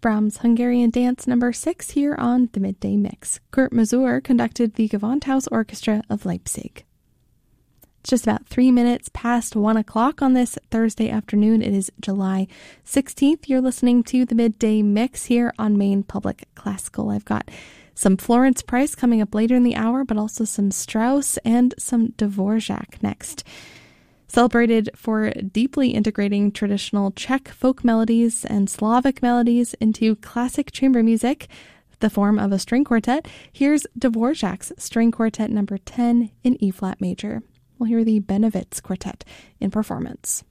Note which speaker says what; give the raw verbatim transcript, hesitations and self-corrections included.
Speaker 1: Brahms' Hungarian Dance number six here on the Midday Mix. Kurt Masur conducted the Gewandhaus Orchestra of Leipzig. It's just about three minutes past one o'clock on this Thursday afternoon. It is July sixteenth. You're listening to the Midday Mix here on Maine Public Classical. I've got some Florence Price coming up later in the hour, but also some Strauss and some Dvorak next. Celebrated for deeply integrating traditional Czech folk melodies and Slavic melodies into classic chamber music, the form of a string quartet, here's Dvorak's String Quartet number ten in E-flat major. We'll hear the Benovitz Quartet in performance.